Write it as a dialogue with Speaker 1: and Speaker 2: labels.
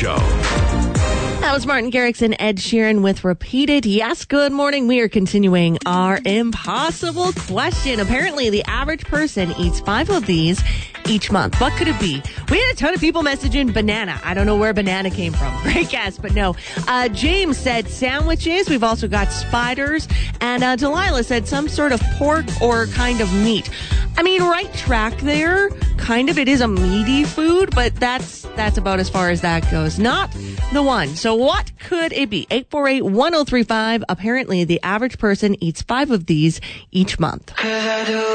Speaker 1: Show.
Speaker 2: That was Martin Garrix and Ed Sheeran with Repeat It. Yes, good morning. We are continuing our impossible question. Apparently, the average person eats 5 of these each month. What could it be? We had a ton of people messaging banana. I don't know where banana came from. Great guess, but no. James said sandwiches. We've also got spiders. And Delilah said some sort of pork or kind of meat. I mean, right track there. Kind of, it is a meaty food, but that's about as far as that goes. Not the one. So what could it be? 848-1035. Apparently, the average person eats 5 of these each month.